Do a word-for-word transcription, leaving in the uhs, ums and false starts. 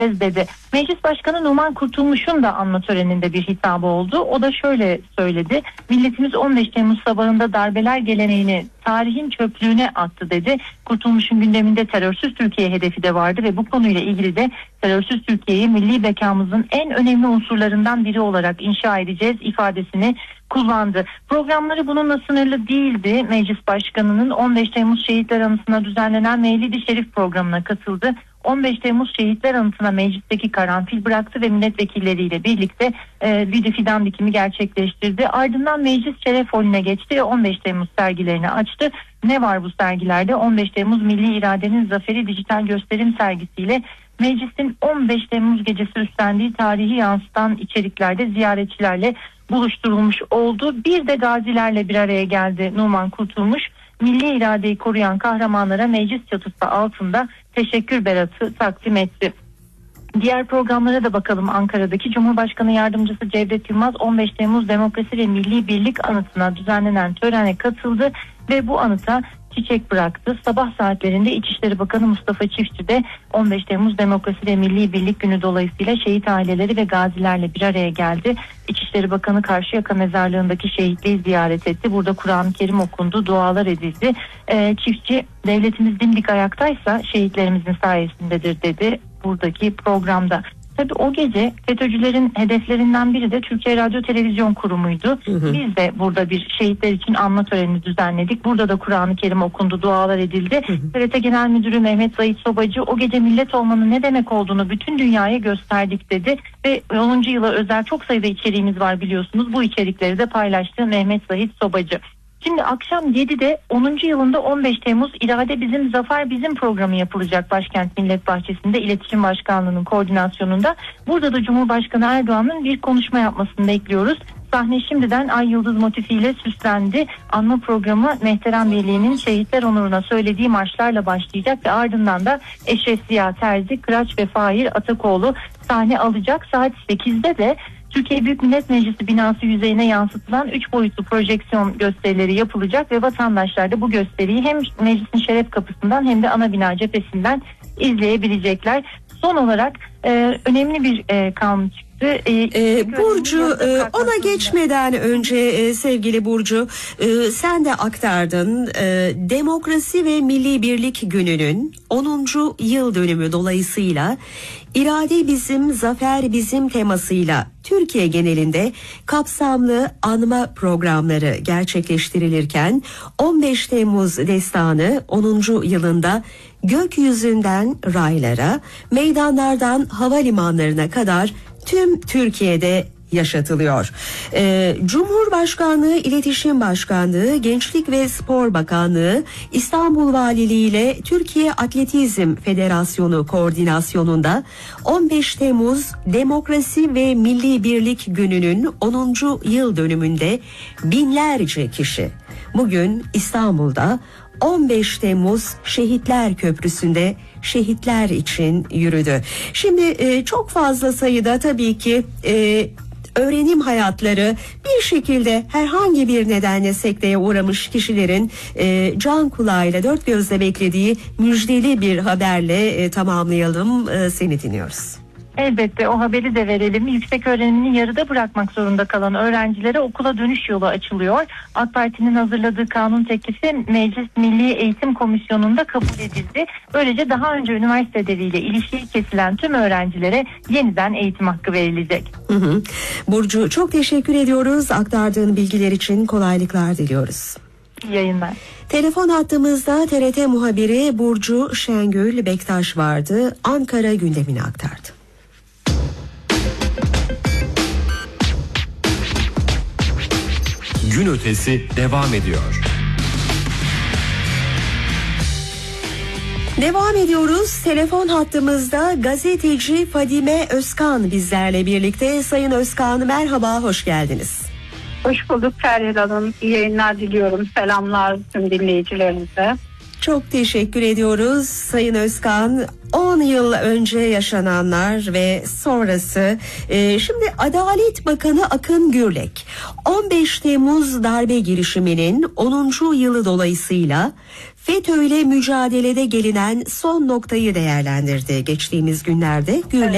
dedi. Meclis Başkanı Numan Kurtulmuş'un da anma töreninde bir hitabı oldu. O da şöyle söyledi. Milletimiz on beş Temmuz sabahında darbeler geleneğini tarihin çöplüğüne attı dedi. Kurtulmuş'un gündeminde terörsüz Türkiye hedefi de vardı ve bu konuyla ilgili de terörsüz Türkiye'yi milli bekamızın en önemli unsurlarından biri olarak inşa edeceğiz ifadesini kullandı. Programları bununla sınırlı değildi. Meclis Başkanı'nın on beş Temmuz Şehitler Anıtı'na düzenlenen Mevlid-i Şerif programına katıldı. on beş Temmuz Şehitler Anıtı'na meclisteki karanfil bıraktı ve milletvekilleriyle birlikte e, bir fidan dikimi gerçekleştirdi. Ardından meclis şeref holüne geçti ve on beş Temmuz sergilerini açtı. Ne var bu sergilerde? on beş Temmuz Milli İradenin Zaferi dijital gösterim sergisiyle meclisin on beş Temmuz gecesi üstlendiği tarihi yansıtan içeriklerde ziyaretçilerle buluşturulmuş oldu. Bir de gazilerle bir araya geldi Numan Kurtulmuş. Milli iradeyi koruyan kahramanlara meclis çatısı altında teşekkür beratı takdim etti. Diğer programlara da bakalım. Ankara'daki Cumhurbaşkanı Yardımcısı Cevdet Yılmaz on beş Temmuz Demokrasi ve Milli Birlik Anıtı'na düzenlenen törene katıldı ve bu anıta çiçek bıraktı. Sabah saatlerinde İçişleri Bakanı Mustafa Çiftçi de on beş Temmuz Demokrasi ve Milli Birlik Günü dolayısıyla şehit aileleri ve gazilerle bir araya geldi. İçişleri Bakanı Karşıyaka Mezarlığı'ndaki şehitliği ziyaret etti. Burada Kur'an-ı Kerim okundu, dualar edildi. Ee, Çiftçi, devletimiz dimdik ayaktaysa şehitlerimizin sayesindedir dedi buradaki programda. Tabii o gece FETÖ'cülerin hedeflerinden biri de Türkiye Radyo Televizyon Kurumu'ydu. Hı hı. Biz de burada bir şehitler için anma töreni düzenledik. Burada da Kur'an-ı Kerim okundu, dualar edildi. Hı hı. T R T Genel Müdürü Mehmet Zahit Sobacı o gece millet olmanın ne demek olduğunu bütün dünyaya gösterdik dedi. Ve onuncu yıla özel çok sayıda içeriğimiz var biliyorsunuz. Bu içerikleri de paylaştı Mehmet Zahit Sobacı. Şimdi akşam yedide onuncu yılında on beş Temmuz İrade Bizim Zafer Bizim programı yapılacak Başkent Millet Bahçesi'nde İletişim Başkanlığı'nın koordinasyonunda. Burada da Cumhurbaşkanı Erdoğan'ın bir konuşma yapmasını bekliyoruz. Sahne şimdiden ay yıldız motifiyle süslendi. Anma programı Mehteran Birliği'nin şehitler onuruna söylediği marşlarla başlayacak ve ardından da Eşref Ziya Terzi, Kıraç ve Fahir Atakoğlu sahne alacak. Saat sekizde de Türkiye Büyük Millet Meclisi binası yüzeyine yansıtılan üç boyutlu projeksiyon gösterileri yapılacak ve vatandaşlar da bu gösteriyi hem meclisin şeref kapısından hem de ana bina cephesinden izleyebilecekler. Son olarak e, önemli bir e, kanun çıktı. Ee, Burcu, e, ona geçmeden önce e, sevgili Burcu, e, sen de aktardın. E, Demokrasi ve Milli Birlik Günü'nün onuncu yıl dönümü dolayısıyla İrade Bizim, Zafer Bizim temasıyla Türkiye genelinde kapsamlı anma programları gerçekleştirilirken on beş Temmuz destanı onuncu yılında gökyüzünden raylara, meydanlardan havalimanlarına kadar tüm Türkiye'de yaşatılıyor. Ee, Cumhurbaşkanlığı İletişim Başkanlığı, Gençlik ve Spor Bakanlığı, İstanbul Valiliği ile Türkiye Atletizm Federasyonu koordinasyonunda on beş Temmuz Demokrasi ve Milli Birlik Günü'nün onuncu yıl dönümünde binlerce kişi bugün İstanbul'da on beş Temmuz Şehitler Köprüsü'nde şehitler için yürüdü. Şimdi e, çok fazla sayıda tabii ki e, öğrenim hayatları bir şekilde herhangi bir nedenle sekteye uğramış kişilerin e, can kulağıyla dört gözle beklediği müjdeli bir haberle e, tamamlayalım. E, seni dinliyoruz. Elbette o haberi de verelim. Yüksek öğrenimini yarıda bırakmak zorunda kalan öğrencilere okula dönüş yolu açılıyor. AK Parti'nin hazırladığı kanun teklifi Meclis Milli Eğitim Komisyonu'nda kabul edildi. Böylece daha önce üniversite ödeviyle ilişiği kesilen tüm öğrencilere yeniden eğitim hakkı verilecek. Hı hı. Burcu, çok teşekkür ediyoruz. Aktardığın bilgiler için kolaylıklar diliyoruz. İyi yayınlar. Telefon hattımızda T R T muhabiri Burcu Şengül Bektaş vardı. Ankara gündemini aktardı. Gün ötesi devam ediyor. Devam ediyoruz. Telefon hattımızda gazeteci Fadime Özkan bizlerle birlikte. Sayın Özkan, merhaba, hoş geldiniz. Hoş bulduk Feryal Hanım. İyi yayınlar diliyorum. Selamlar tüm dinleyicilerimize. Çok teşekkür ediyoruz Sayın Özkan. on yıl önce yaşananlar ve sonrası. Ee, şimdi Adalet Bakanı Akın Gürlek on beş Temmuz darbe girişiminin onuncu yılı dolayısıyla FETÖ ile mücadelede gelinen son noktayı değerlendirdi geçtiğimiz günlerde. Gürlek